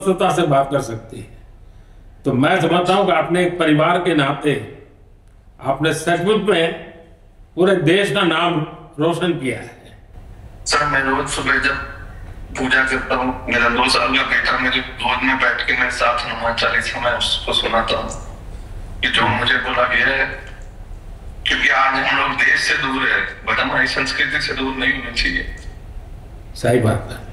स्वतंत्रता से बात कर सकती है। तो मैं समझता हूं कि आपने एक परिवार के नाते आपने सचमुच में पूरे देश का नाम रोशन किया है। सर मैं रोज सुबह जब पूजा करता हूँ, मेरा 2 साल का बेटा मेरे गोद में बैठ के मेरे साथ हनुमान चालीसा मैं उसको सुनाता हूँ कि जो मुझे बोला गया है, क्योंकि आज हम लोग देश से दूर है, बट हमारी संस्कृति से दूर नहीं होनी चाहिए। सही बात है।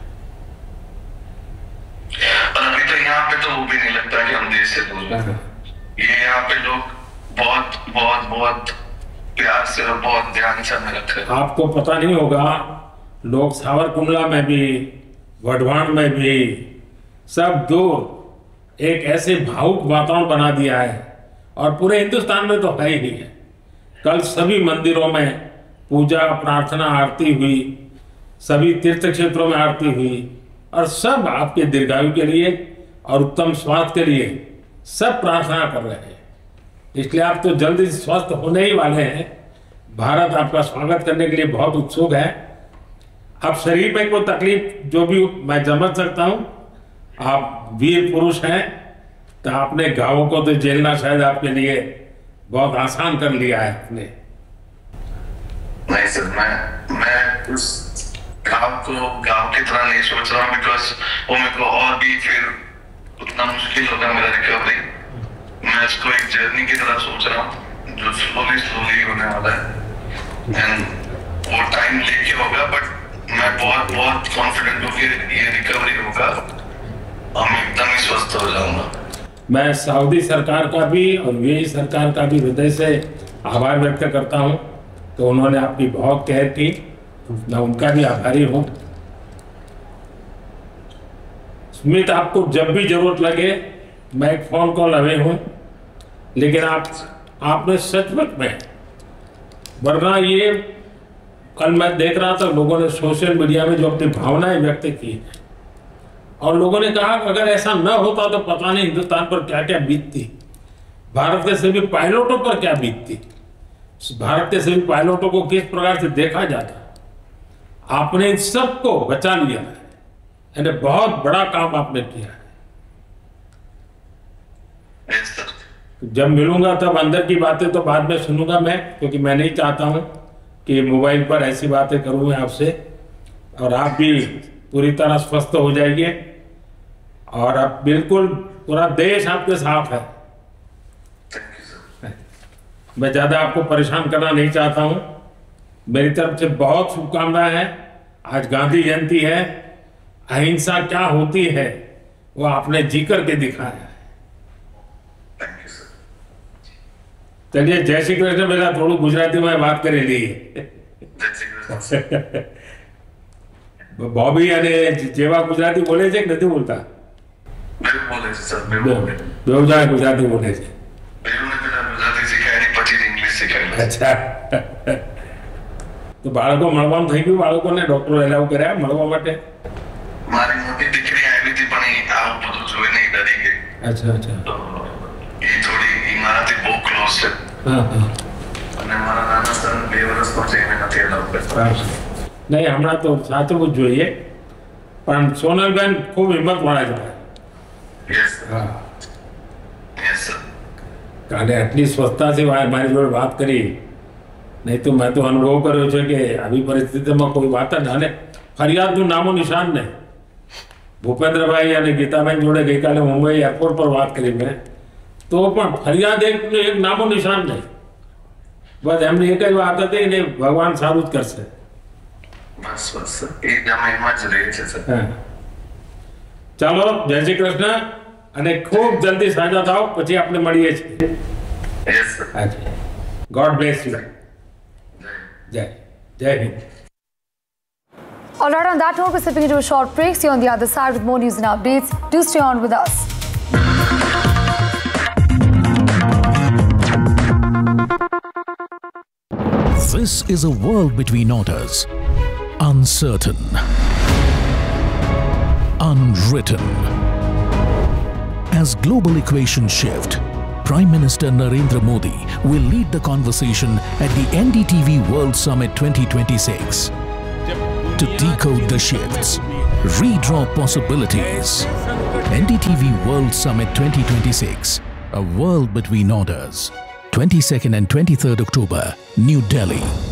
और अभी तो यहाँ पे तो वो भी नहीं लगता कि हम देश से दूर हैं। ये यहाँ पे लोग बहुत बहुत बहुत प्यार से और बहुत ध्यान से हमें रखे। आपको पता नहीं होगा, लोग सावरकुंडला में भी, वढवाण में भी सब दूर एक ऐसे भावुक वातावरण बना दिया है, और पूरे हिंदुस्तान में तो है ही है। कल सभी मंदिरों में पूजा प्रार्थना आरती हुई, सभी तीर्थ क्षेत्रों में आरती हुई, और सब आपके दीर्घायु के लिए और उत्तम स्वास्थ्य के लिए सब प्रार्थना कर रहे हैं। इसलिए आप तो जल्दी स्वस्थ होने ही वाले हैं। भारत आपका स्वागत करने के लिए बहुत उत्सुक है। अब शरीर में कोई तकलीफ जो भी मैं समझ सकता हूं, आप वीर पुरुष हैं, तो आपने घावों को तो झेलना शायद आपके लिए बहुत आसान कर लिया है आपने। नहीं सर, मैं उस गाँव की तरह नहीं सोच रहा हूँ, बिकॉज वो मेरे को और भी फिर उतना मुश्किल होगा मेरा रिकवरी। मैं इसको एक जर्नी की तरह सोच रहा हूँ जो स्लोली होने वाला है, एंड वो टाइम लेके होगा, बट मैं बहुत बहुत कॉन्फिडेंट हूँ कि ये रिकवरी होगा और मैं एकदम ही स्वस्थ हो जाऊंगा। मैं सऊदी सरकार का भी और यूएई सरकार का भी हृदय से आभार व्यक्त करता हूँ। तो उन्होंने आपकी बहुत केयर की, मैं उनका भी आभारी हूँ। स्मित, आपको जब भी जरूरत लगे मैं एक फोन कॉल अवे हूँ, लेकिन आपने सचमुच में, वरना ये कल मैं देख रहा था लोगों ने सोशल मीडिया में जो अपनी भावनाएं व्यक्त की, और लोगों ने कहा कि अगर ऐसा न होता तो पता नहीं हिंदुस्तान पर क्या क्या बीतती, भारत के सभी पायलटों पर क्या बीतती, भारत के सभी पायलटों को किस प्रकार से देखा जाता। आपने इन सबको बचा लिया है, यानी बहुत बड़ा काम आपने किया है। जब मिलूंगा तब अंदर की बातें तो बाद में सुनूंगा मैं, क्योंकि मैं नहीं चाहता हूं कि मोबाइल पर ऐसी बातें करूं आपसे। और आप भी पूरी तरह स्वस्थ हो जाइए, और अब बिल्कुल पूरा देश आपके साथ है। मैं ज्यादा आपको परेशान करना नहीं चाहता हूं। मेरी तरफ से बहुत शुभकामनाएं हैं। आज गांधी जयंती है। अहिंसा क्या होती है वो आपने जी करके दिखाया है। चलिए, जय श्री कृष्ण। मेरा थोड़ा गुजराती में बात करे ली बॉबी અને જેવા ગુજરાતી બોલે છે કે નથી બોલતા? બોલે છે સર, બોલે. બેઉ જણા ગુજરાતી બોલે છે. બેઉને પેલા ગુજરાતી શીખાય, પછી ઇંગ્લિશ શીખાય. અચ્છા. તો બાળકો મળવાનું થઈ ગયું? બાળકોને ડોક્ટર એલાઉ કર્યા મળવા માટે? મારી મોટી દીકરી આવી હતી, પણ એ આવું બધું જોઈને ડરી ગઈ. અચ્છા અચ્છા. તો એ થોડી મારાથી બહુ ક્લોઝ છે. હા હા. અને મારા નાના સન 2 વર્ષનો છે, એને નથી એલાઉ કરતા. नहीं, हमारा तो साचवવું જોઈએ, પણ સોનલબેન ખૂબ હિંમતવાળા છે. હા, યસ સર. કાલે આટલી સ્વસ્થતાથી મારી જોડે વાત કરી, નહીં તો મેં તો અનુભવ કર્યો છે કે આવી પરિસ્થિતિમાં કોઈ વાત જ, અને ફરિયાદનું નામો નિશાન નહીં. ભૂપેન્દ્રભાઈ અને ગીતાબેન જોડે ગઈકાલે મુંબઈ એરપોર્ટ પર વાત કરી મેં, તો પણ ફરિયાદ એક નામો નિશાન નહીં. બસ એમની એક જ વાત હતી ને, ભગવાન સારું જ કરશે. બસ બસ એકદમ એમાં જ રહે છે સર. ચાલો, જય શ્રી કૃષ્ણ, અને ખૂબ જલ્દી સાજા થાઓ, પછી આપણે મળીએ છીએ. Yes sir. હાજી. God bless you. જય Hind. All right, on that note, we're stepping into a short break. See you on the other side with more news and updates. Do stay on with us. This is a world between orders. Uncertain, unwritten. As global equations shift, Prime Minister Narendra Modi will lead the conversation at the NDTV World Summit 2026 to decode the shifts, Redraw possibilities. NDTV World Summit 2026. A world between orders. 22nd and 23rd October, New Delhi.